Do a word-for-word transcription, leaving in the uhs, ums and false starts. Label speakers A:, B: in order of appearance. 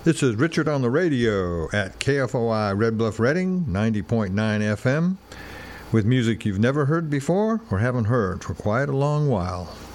A: This is Richard on the radio at K F O I Red Bluff Redding, ninety point nine F M, with music you've never heard before or haven't heard for quite a long while.